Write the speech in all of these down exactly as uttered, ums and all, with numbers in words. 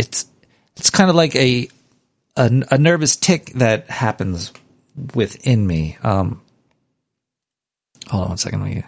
it's it's kind of like a a, a nervous tick that happens within me. Um, hold on one second. Let me,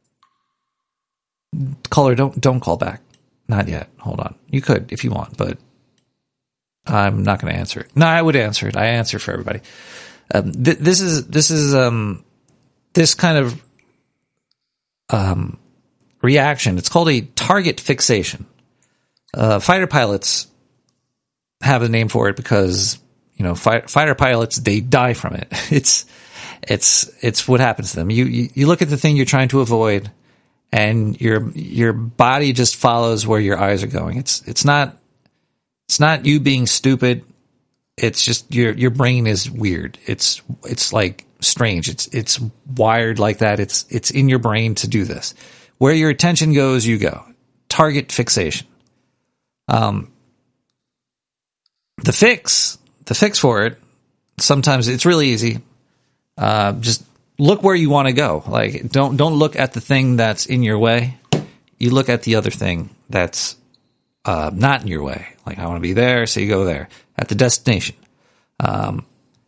caller, don't don't call back. Not yet. Hold on. You could if you want, but I'm not going to answer it. No, I would answer it. I answer for everybody. Um, th- this is this is um, this kind of um, reaction. It's called a target fixation. Uh, fighter pilots have a name for it because, you know, fi- fighter pilots, they die from it. It's it's it's what happens to them. You, you you look at the thing you're trying to avoid, and your your body just follows where your eyes are going. It's it's not it's not you being stupid. It's just your your brain is weird. It's it's like strange. It's it's wired like that. It's it's in your brain to do this. Where your attention goes, you go. Target fixation. Um, the fix, the fix for it. Sometimes it's really easy. Uh, just look where you want to go. Like don't don't look at the thing that's in your way. You look at the other thing that's uh, not in your way. Like I want to be there, so you go there. At the destination. Um,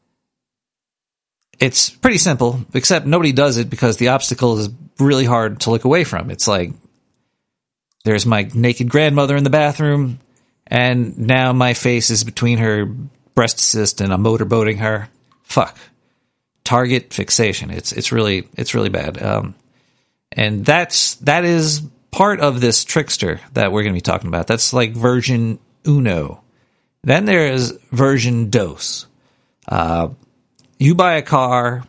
it's pretty simple, except nobody does it because the obstacle is really hard to look away from. It's like, there's my naked grandmother in the bathroom, and now my face is between her breast cyst and I'm motorboating her. Fuck. Target fixation. It's it's really it's really bad. Um, and that's that is part of this trickster that we're going to be talking about. That's like version uno. Then there is version dos. Uh, you buy a car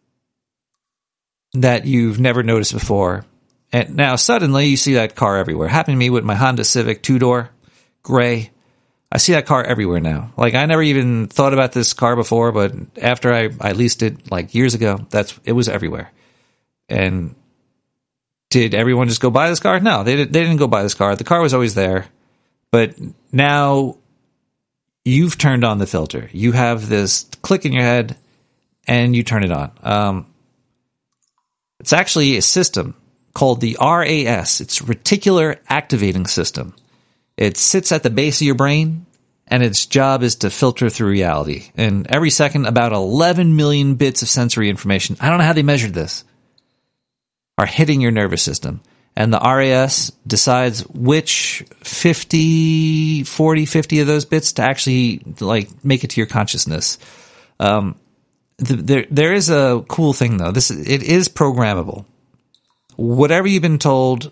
that you've never noticed before, and now suddenly you see that car everywhere. Happened to me with my Honda Civic two-door, gray. I see that car everywhere now. Like, I never even thought about this car before, but after I, I leased it, like, years ago, that's it was everywhere. And did everyone just go buy this car? No, they, they didn't go buy this car. The car was always there. But now you've turned on the filter. You have this click in your head, and you turn it on. Um, it's actually a system called the R A S. It's Reticular Activating System. It sits at the base of your brain, and its job is to filter through reality. And every second, about eleven million bits of sensory information, I don't know how they measured this, are hitting your nervous system. And the R A S decides which fifty, forty, fifty of those bits to actually like make it to your consciousness. Um, the, there, there is a cool thing though. This it is programmable. Whatever you've been told,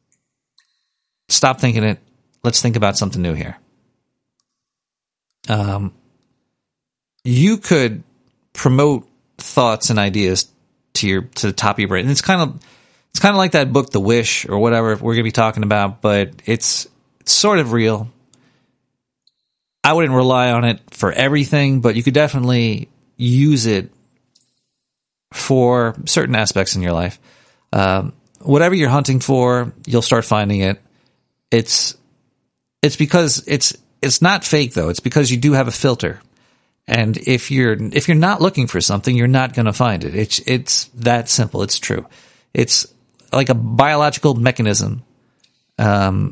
stop thinking it. Let's think about something new here. Um, you could promote thoughts and ideas to your to the top of your brain. And it's kind of It's kind of like that book, The Wish, or whatever we're going to be talking about, but it's, it's sort of real. I wouldn't rely on it for everything, but you could definitely use it for certain aspects in your life. Um, whatever you're hunting for, you'll start finding it. It's it's because it's it's not fake though. It's because you do have a filter, and if you're if you're not looking for something, you're not going to find it. It's it's that simple. It's true. It's like a biological mechanism. Um,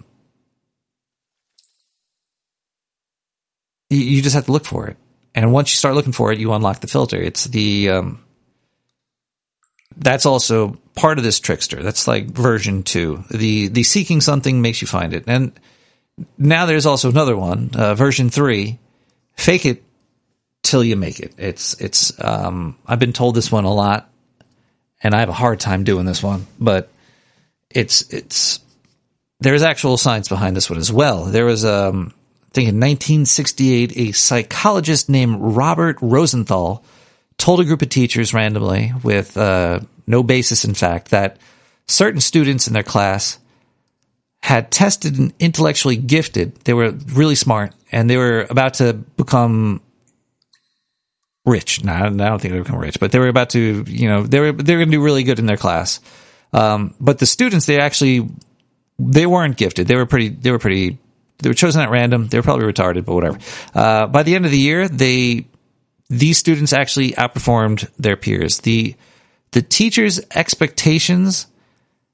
you, you just have to look for it. And once you start looking for it, you unlock the filter. It's the, um, that's also part of this trickster. That's like version two. The, the seeking something makes you find it. And now there's also another one, uh, version three, fake it till you make it. It's, it's, um, I've been told this one a lot. And I have a hard time doing this one, but it's it's there's actual science behind this one as well. There was, um, I think in nineteen sixty-eight, a psychologist named Robert Rosenthal told a group of teachers randomly, with uh, no basis in fact, that certain students in their class had tested and intellectually gifted. They were really smart, and they were about to become rich. No, I don't think they become rich, but they were about to, you know, they were they were going to do really good in their class. Um, but the students, they actually, they weren't gifted. They were pretty, they were pretty, they were chosen at random. They were probably retarded, but whatever. Uh, by the end of the year, they, these students actually outperformed their peers. The, the teachers' expectations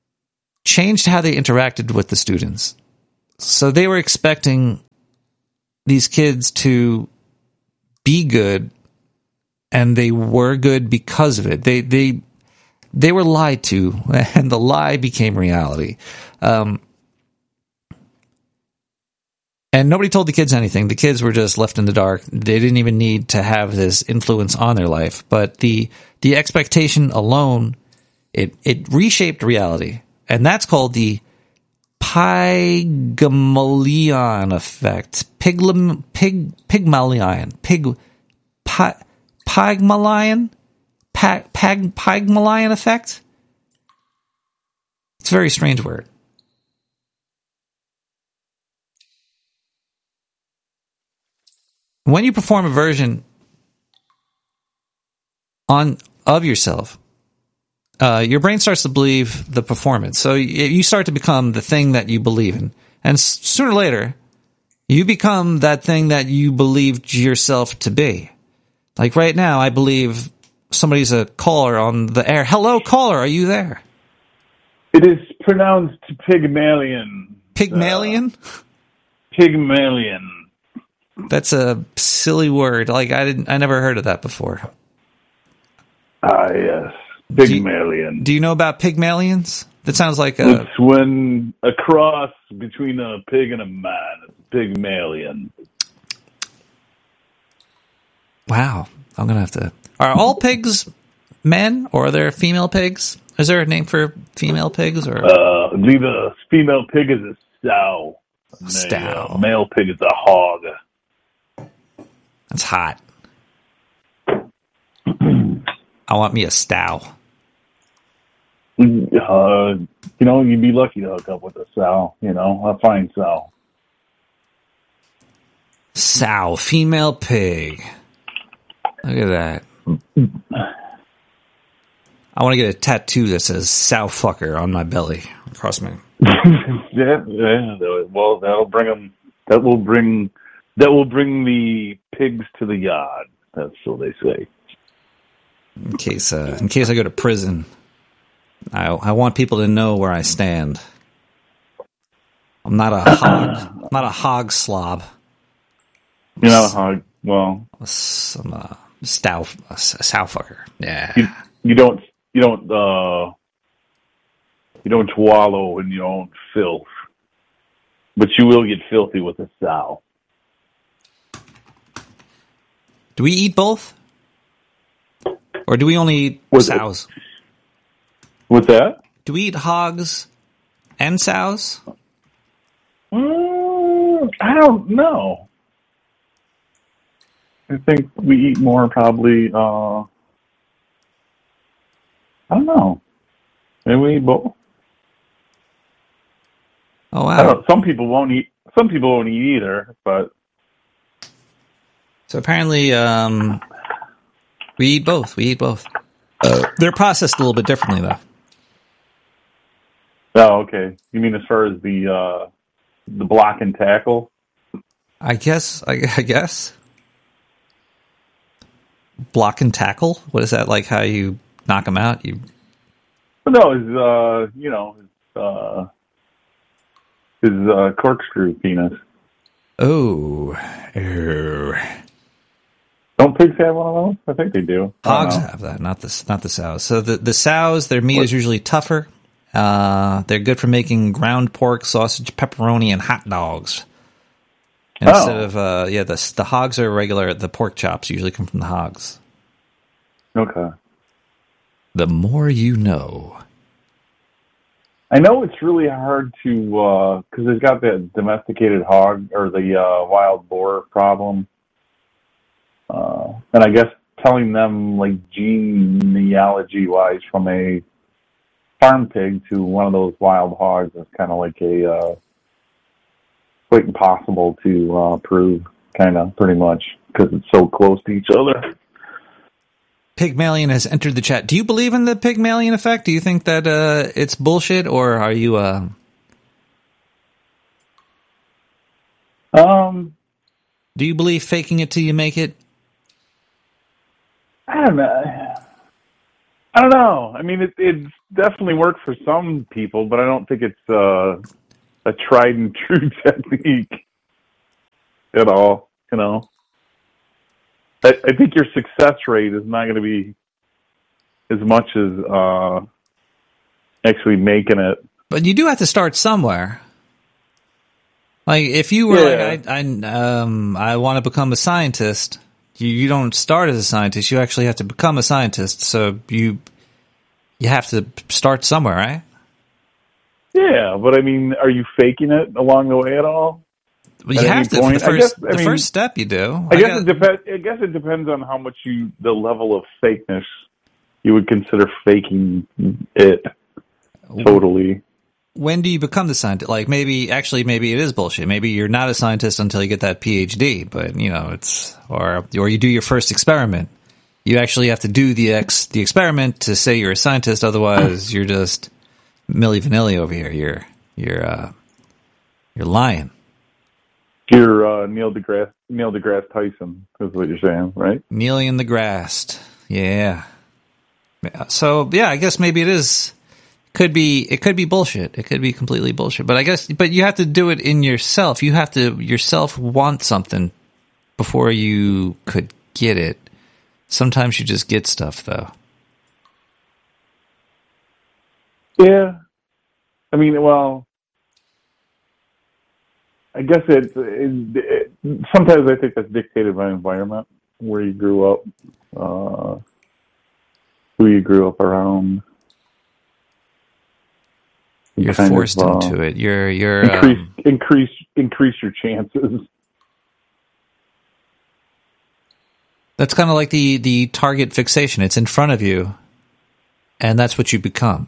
changed how they interacted with the students. So they were expecting these kids to be good, and they were good because of it. They they they were lied to, and the lie became reality. Um, and nobody told the kids anything. The kids were just left in the dark. They didn't even need to have this influence on their life. But the the expectation alone, it it reshaped reality, and that's called the Pygmalion effect. Piglam, pig, Pygmalion. Pig, pi, Pygmalion? Pag, pag, Pygmalion effect? It's a very strange word. When you perform a version on of yourself, Uh, your brain starts to believe the performance. So you, you start to become the thing that you believe in. And s- sooner or later, you become that thing that you believed yourself to be. Like right now, I believe somebody's a caller on the air. Hello, caller, are you there? It is pronounced Pygmalion. Pygmalion? Uh, Pygmalion. That's a silly word. Like I didn't, I never heard of that before. Ah, yes. Pygmalion. Do you, do you know about Pygmalions? That sounds like a... It's when a cross between a pig and a man. It's Pygmalion. Wow. I'm going to have to... Are all pigs men, or are there female pigs? Is there a name for female pigs? Or uh, I believe a female pig is a sow. Stow. A uh, male pig is a hog. That's hot. I want me a stow. Uh, you know, you'd be lucky to hook up with a sow. You know, a fine sow. Sow, female pig. Look at that. I want to get a tattoo that says "sow fucker" on my belly, across my. yeah, yeah. Well, that'll bring them. That will bring. That will bring the pigs to the yard. That's what they say. In case, uh, in case I go to prison, I I want people to know where I stand. I'm not a hog. I'm not a hog slob. You're not a hog. Well, I'm a stow, a sow fucker. Yeah. You, you don't. You don't. Uh, you don't wallow in your own filth, but you will get filthy with a sow. Do we eat both? Or do we only eat What's sows? It? What's that? Do we eat hogs and sows? Mm, I don't know. I think we eat more probably, uh, I don't know. Maybe we eat both. Oh, wow. I don't know. Some people won't eat, some people won't eat either, but. So apparently, um, we eat both. We eat both. Uh, they're processed a little bit differently, though. Oh, okay. You mean as far as the uh, the block and tackle? I guess. I, I guess. Block and tackle. What is that like? How you knock them out? You. No, his uh, you know, his uh, his uh, corkscrew penis. Oh. oh. Don't pigs have one of those? I think they do. Hogs have that, not the not the sows. So the the sows, their meat what? is usually tougher. Uh, they're good for making ground pork, sausage, pepperoni, and hot dogs. Instead oh. of uh, yeah, the the hogs are regular. The pork chops usually come from the hogs. Okay. The more you know. I know it's really hard to because uh, it's got that domesticated hog or the uh, wild boar problem, uh, and I guess telling them like genealogy wise from a farm pig to one of those wild hogs is kind of like a uh, quite impossible to uh, prove, kind of pretty much because it's so close to each other. Pygmalion has entered the chat. Do you believe in the Pygmalion effect? Do you think that uh, it's bullshit, or are you? Uh... Um. Do you believe faking it till you make it? I don't know. I don't know. I mean, it it's definitely worked for some people, but I don't think it's uh, a tried and true technique. at all. You know, I, I think your success rate is not going to be as much as uh, actually making it. But you do have to start somewhere. Like if you were Yeah. like, I, I, um, I want to become a scientist. You, you don't start as a scientist. You actually have to become a scientist. So you, you have to start somewhere, right? Yeah, but I mean, are you faking it along the way at all? Well, At you any have to. For point? the I first, guess- I the mean, first step you do. I guess got- it depends. I guess it depends on how much you, the level of fakeness you would consider faking it totally. When do you become the scientist? Like maybe, actually, maybe it is bullshit. Maybe you're not a scientist until you get that P H D. But you know, it's or or you do your first experiment. You actually have to do the ex the experiment to say you're a scientist. Otherwise, you're just Milli Vanilli over here. You're you're uh, you're lying. You're uh, Neil deGrasse Neil deGrasse Tyson is what you're saying, right? Kneeling in the grass. Yeah. So yeah, I guess maybe it is. Could be. It could be bullshit. It could be completely bullshit. But I guess. But you have to do it in yourself. You have to yourself want something before you could get it. Sometimes you just get stuff, though. Yeah. I mean, well, I guess it, it, it. Sometimes I think that's dictated by environment, where you grew up, uh, who you grew up around. You're kind forced of, uh, into it. You're you're increase um, increase increase your chances. that's kind of like the the target fixation. It's in front of you, and that's what you become.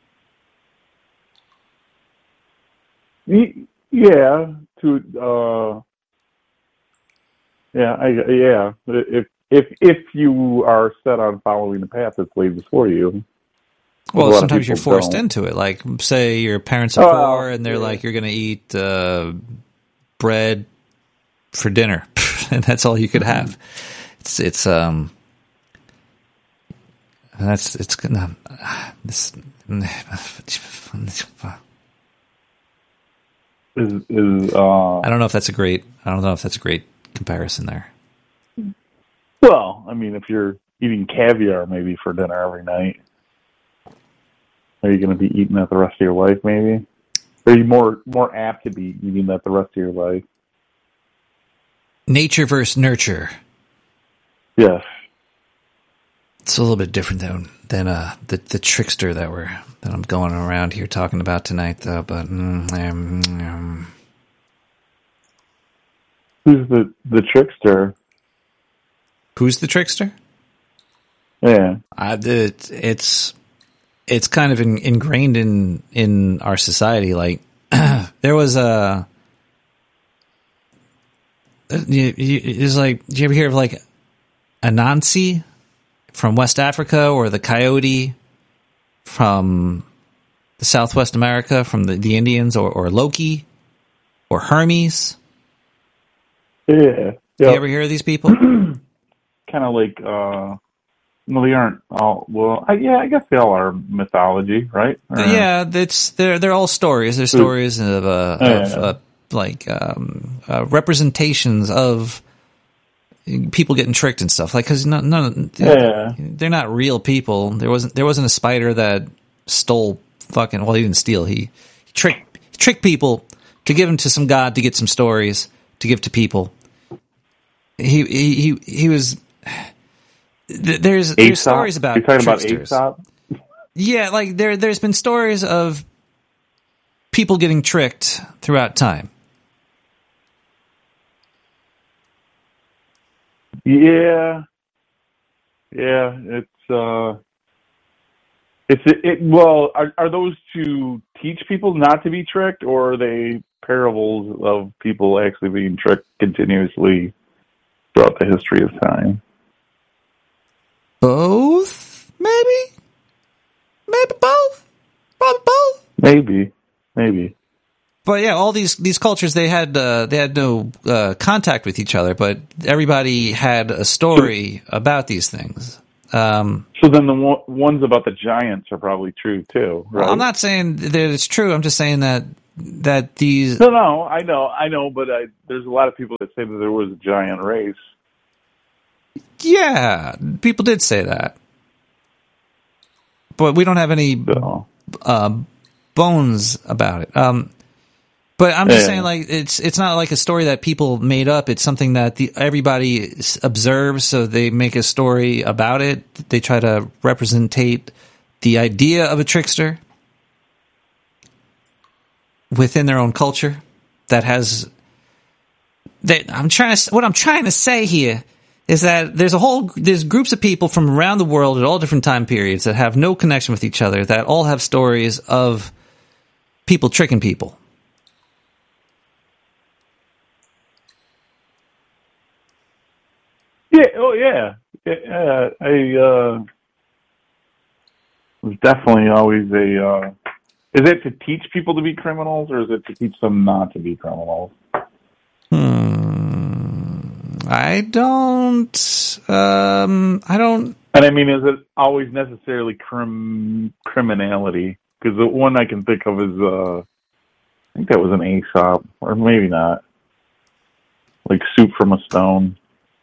Yeah, to uh, yeah, I, yeah. If if if you are set on following the path that's laid before you. Well, A lot of sometimes you're people forced don't. into it. Like, say your parents are Oh, poor, and they're yeah. like, "You're going to eat uh, bread for dinner," and that's all you could have. It's it's um, that's it's gonna this. Is is uh I don't know if that's a great. I don't know if that's a great comparison there. well, I mean, if you're eating caviar maybe for dinner every night, are you going to be eating that the rest of your life? Maybe, are you more more apt to be eating that the rest of your life? Nature versus nurture. Yes. It's a little bit different than than uh, the the trickster that we're that I'm going around here talking about tonight, though. But mm, um, um, Who's the the trickster? who's the trickster? Yeah. I, it, it's it's kind of in, ingrained in in our society. Like there was a you, you, it's like, do you ever hear of like Anansi from West Africa, or the coyote from the Southwest America, from the, the Indians, or, or Loki, or Hermes? Yeah. Do Yeah. you ever hear of these people? Kind of like uh, no, they aren't all. Well, I, yeah, I guess they all are mythology, right? Or- Yeah, it's they're they're all stories. They're stories of uh, Yeah. of uh, like um, uh, representations of people getting tricked and stuff. Like, because none, none Yeah. they're not real people. There wasn't there wasn't a spider that stole fucking. Well, he didn't steal. He, he tricked he tricked people to give them to some god to get some stories to give to people. He he he, he was. There's there's Aesop? stories about You're talking tricksters. about Aesop? Yeah, like there there's been stories of people getting tricked throughout time. Yeah, yeah. It's uh, it's it. it well, are are those to teach people not to be tricked, or are they parables of people actually being tricked continuously throughout the history of time? Both, maybe, maybe both, probably both. Maybe, maybe. But yeah, all these these cultures, they had uh, they had no uh, contact with each other, but everybody had a story about these things. Um, So then the one, ones about the giants are probably true too, right? I'm not saying that it's true. I'm just saying that that these. No, no, I know, I know, but I, there's a lot of people that say that there was a giant race. Yeah, people did say that, but we don't have any So. uh, bones about it. Um, but I'm just Yeah. saying, like, it's it's not like a story that people made up. It's something that the everybody observes, so they make a story about it. They try to representate the idea of a trickster within their own culture that has. That I'm trying to. What I'm trying to say here is that there's a whole there's groups of people from around the world at all different time periods that have no connection with each other, that all have stories of people tricking people. Yeah. Oh, yeah. Yeah. I uh, was definitely always a. Uh, is it to teach people to be criminals, or is it to teach them not to be criminals? Hmm. I don't. Um. I don't. And I mean, is it always necessarily crim criminality? Because the one I can think of is, uh, I think that was an Aesop, or maybe not. Like Soup from a Stone.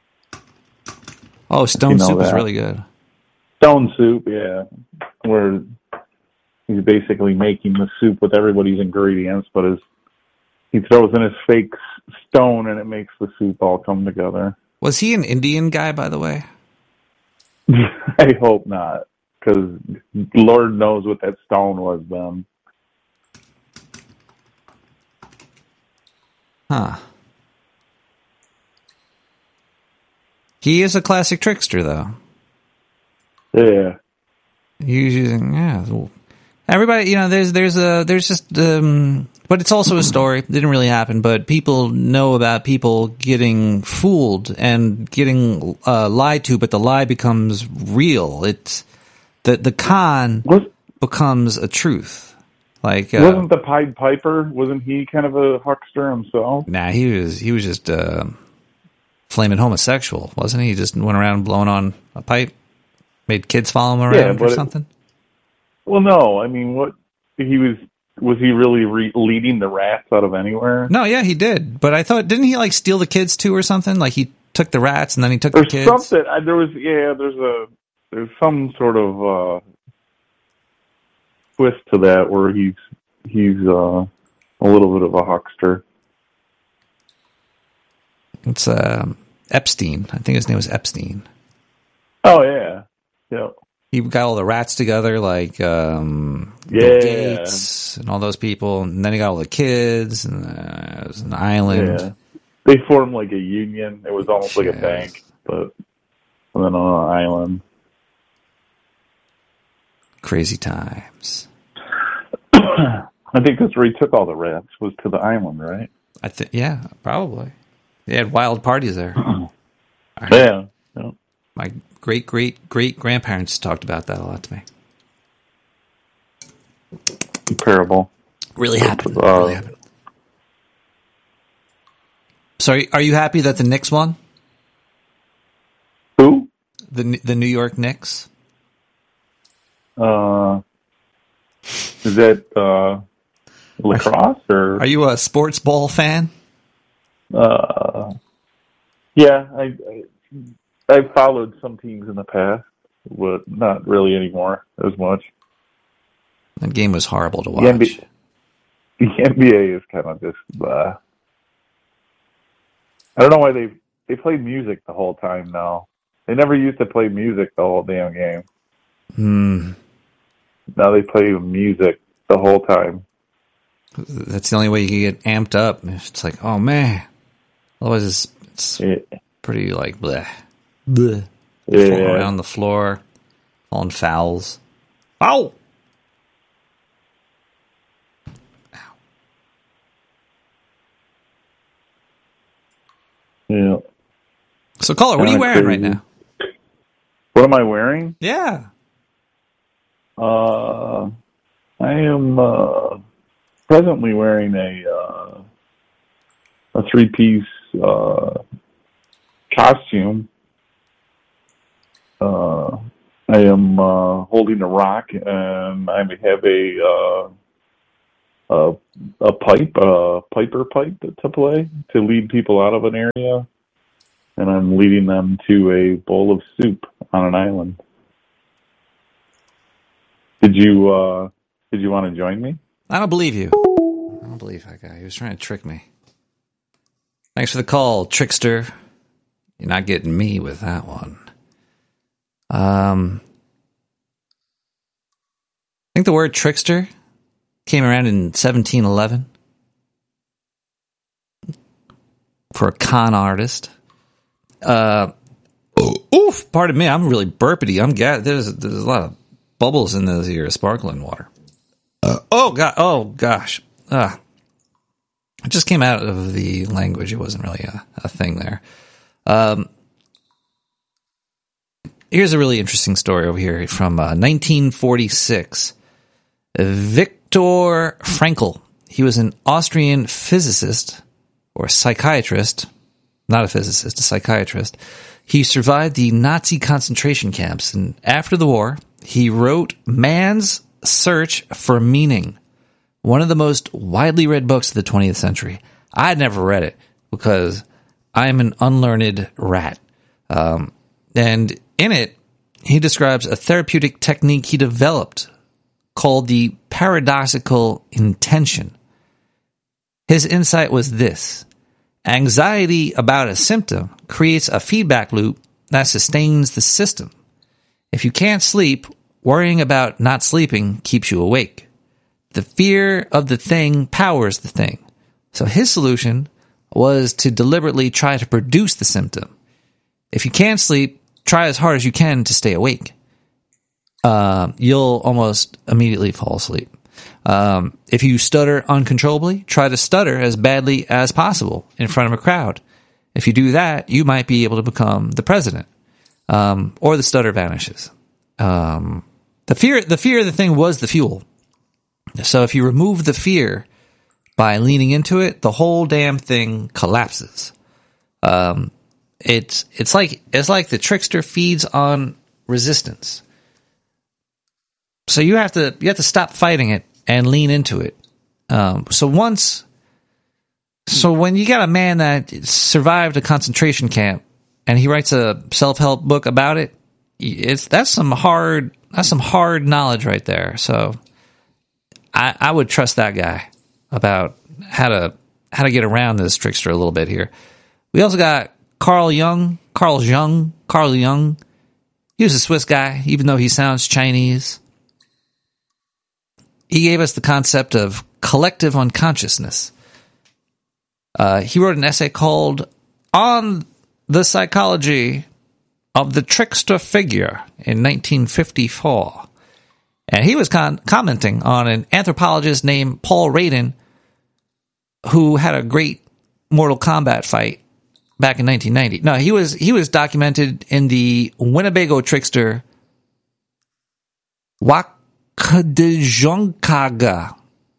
Oh, Stone You know Soup is that. really good. Stone Soup, yeah. Where he's basically making the soup with everybody's ingredients, but his, he throws in his fake s- stone and it makes the soup all come together. Was he an Indian guy, by the way? I hope not, because Lord knows what that stone was then. Huh. He is a classic trickster, though. Yeah. He's using, yeah. well, Everybody, you know, there's there's a there's just, um, but it's also a story. It didn't really happen, but people know about people getting fooled and getting uh, lied to, but the lie becomes real. It's the the con Was, becomes a truth. Like uh, wasn't the Pied Piper, wasn't he kind of a huckster himself? nah, he was he was just uh, flaming homosexual, wasn't he? He just went around blowing on a pipe, made kids follow him around Yeah, or but it- something. Well, no, I mean, what, he was, was he really re- leading the rats out of anywhere? No, yeah, he did. But I thought, didn't he like steal the kids too or something? Like he took the rats and then he took There's the kids. something, I, there was, yeah, there's a, there's some sort of, uh, twist to that where he's, he's, uh, a little bit of a huckster. It's um, Epstein. I think his name was Epstein. Oh, yeah. Yeah. He got all the rats together, like um, Yeah. Bill Gates and all those people, and then he got all the kids, and uh, it was an island. Yeah. They formed like a union. It was almost like a Yeah. bank, but and then on an island. Crazy times. I think that's where he took all the rats, was to the island, right? I think, yeah, probably. They had wild parties there. Yeah. Yeah. My great great great grandparents talked about that a lot to me. Terrible. Really happened. Uh, really happened. So, are you happy that the Knicks won? Who? The the New York Knicks. Uh, is that uh, lacrosse or? Are you a sports ball fan? Uh, yeah, I, I I've followed some teams in the past, but not really anymore as much. That game was horrible to watch. The N B A, the N B A is kind of just. Uh, I don't know why they they play music the whole time now. They never used to play music the whole damn game. Hmm. Now they play music the whole time. That's the only way you can get amped up. It's like, oh man. Otherwise, it's, it's Yeah. pretty like bleh. Bleh. Yeah. Falling around the floor, on fouls. Ow! Yeah. So, caller, what are you Kinda wearing right crazy. now? What am I wearing? Yeah. Uh, I am uh, presently wearing a uh, a three piece uh, costume. Uh, I am uh, holding a rock, and I have a uh, a a pipe, a piper pipe to play to lead people out of an area, and I'm leading them to a bowl of soup on an island. Did you uh, did you want to join me? I don't believe you. I don't believe that guy. He was trying to trick me. Thanks for the call, trickster. You're not getting me with that one. Um, I think the word trickster came around in seventeen eleven for a con artist. Uh, oof, pardon me, I'm really burpity. I'm ga- there's there's a lot of bubbles in this here sparkling water. Uh, oh god, oh gosh, ah, it just came out of the language. It wasn't really a, a thing there. Um, here's a really interesting story over here from uh, nineteen forty-six. Viktor Frankl. He was an Austrian physicist or psychiatrist, not a physicist, a psychiatrist. He survived the Nazi concentration camps, and after the war, he wrote Man's Search for Meaning, one of the most widely read books of the twentieth century. I had never read it because I'm an unlearned rat. Um, and in it, he describes a therapeutic technique he developed called the paradoxical intention. His insight was this: anxiety about a symptom creates a feedback loop that sustains the system. If you can't sleep, worrying about not sleeping keeps you awake. The fear of the thing powers the thing. So his solution was to deliberately try to produce the symptom. If you can't sleep, try as hard as you can to stay awake. Uh, you'll almost immediately fall asleep. Um, if you stutter uncontrollably, try to stutter as badly as possible in front of a crowd. If you do that, you might be able to become the president, um, or the stutter vanishes. Um, the fear, the fear of the thing was the fuel. So if you remove the fear by leaning into it, the whole damn thing collapses. Um, it's it's like it's like the trickster feeds on resistance. So you have to you have to stop fighting it and lean into it. Um, so once, so when you got a man that survived a concentration camp and he writes a self-help book about it, it's that's some hard that's some hard knowledge right there. So I, I would trust that guy about how to how to get around this trickster a little bit here. We also got Carl Jung, Carl Jung, Carl Jung. He was a Swiss guy, even though he sounds Chinese. He gave us the concept of collective unconsciousness. Uh, he wrote an essay called On the Psychology of the Trickster Figure in nineteen fifty-four. And he was con- commenting on an anthropologist named Paul Radin who had a great Mortal Kombat fight back in nineteen ninety. No, he was he was documented in the Winnebago trickster Wakadjonkaga.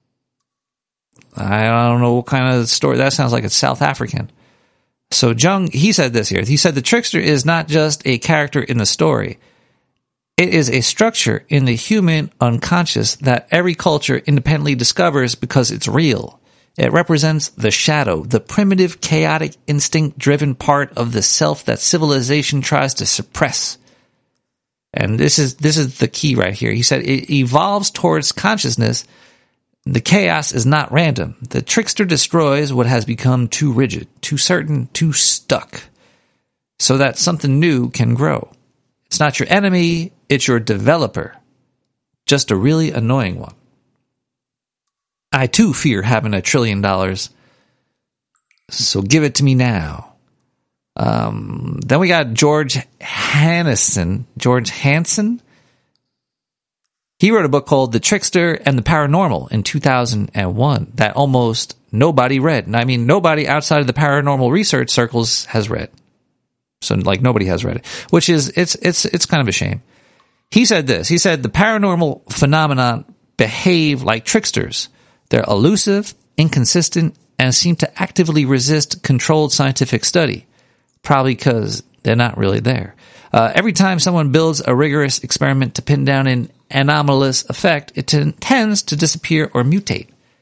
I don't know what kind of story that sounds like. It's South African. So Jung, he said this here. He said the trickster is not just a character in the story. It is a structure in the human unconscious that every culture independently discovers because it's real. It represents the shadow, the primitive, chaotic, instinct-driven part of the self that civilization tries to suppress. And this is this is the key right here. He said it evolves towards consciousness. The chaos is not random. The trickster destroys what has become too rigid, too certain, too stuck, so that something new can grow. It's not your enemy, it's your developer. Just a really annoying one. I too fear having a trillion dollars, so give it to me now. Um, then we got George Hannison. George Hansen? He wrote a book called The Trickster and the Paranormal in two thousand one that almost nobody read. And I mean, nobody outside of the paranormal research circles has read. So, like, nobody has read it, which is, it's, it's, it's kind of a shame. He said this. He said, the paranormal phenomenon behave like tricksters. They're elusive, inconsistent, and seem to actively resist controlled scientific study. Probably because they're not really there. Uh, every time someone builds a rigorous experiment to pin down an anomalous effect, it t- tends to disappear or mutate.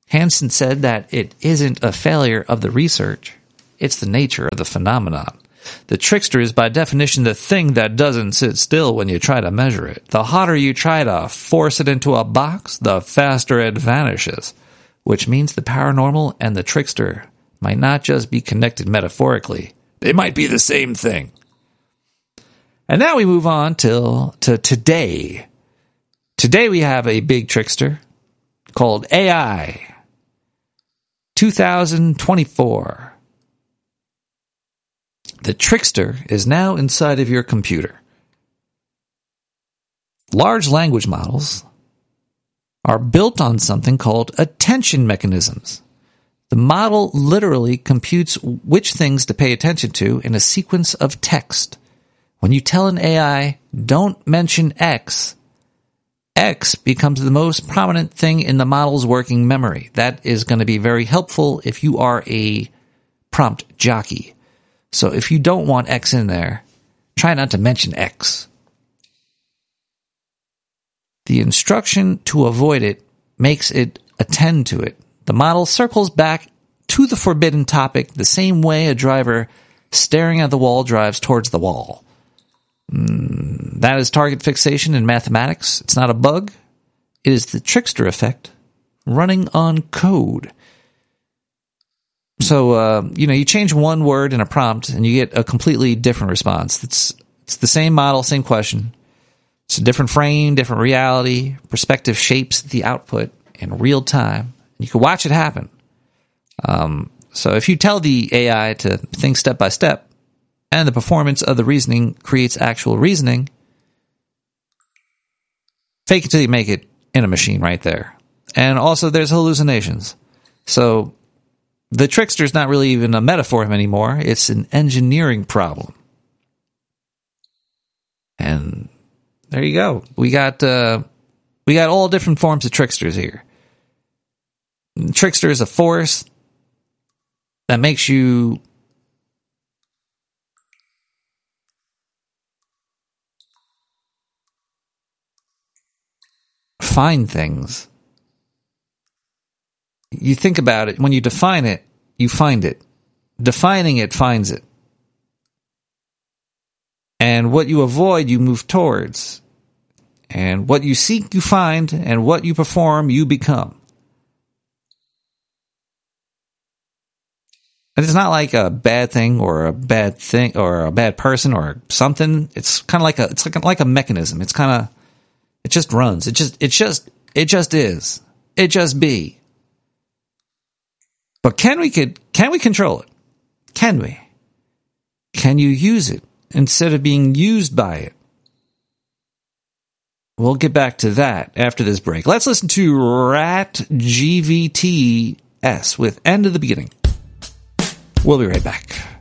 Hansen said that it isn't a failure of the research, it's the nature of the phenomenon. The trickster is by definition the thing that doesn't sit still when you try to measure it. The harder you try to force it into a box, the faster it vanishes, which means the paranormal and the trickster might not just be connected metaphorically. They might be the same thing. And now we move on till to today. Today we have a big trickster called A I. two thousand twenty-four. The trickster is now inside of your computer. Large language models are built on something called attention mechanisms. The model literally computes which things to pay attention to in a sequence of text. When you tell an A I, don't mention X, X becomes the most prominent thing in the model's working memory. That is going to be very helpful if you are a prompt jockey. So if you don't want X in there, try not to mention X. The instruction to avoid it makes it attend to it. The model circles back to the forbidden topic the same way a driver staring at the wall drives towards the wall. Mm, that is target fixation in mathematics. It's not a bug. It is the trickster effect running on code. So, uh, you know, you change one word in a prompt and you get a completely different response. It's, it's the same model, same question. It's a different frame, different reality. Perspective shapes the output in real time. You can watch it happen. Um, so if you tell the A I to think step by step, and the performance of the reasoning creates actual reasoning, fake it till you make it in a machine right there. And also there's hallucinations. So the trickster is not really even a metaphor anymore. It's an engineering problem. And there you go. We got uh, we got all different forms of tricksters here. Trickster is a force that makes you find things. You think about it. When you define it, you find it. Defining it finds it. And what you avoid, you move towards. And what you seek, you find. And what you perform, you become. And it's not like a bad thing or a bad thing or a bad person or something. It's kind of like a it's like a, like a mechanism. It's kind of it just runs. It just it just it just is. It just be. But can we could can we control it? Can we? Can you use it instead of being used by it? We'll get back to that after this break. Let's listen to Rat G V T S with End of the Beginning. We'll be right back.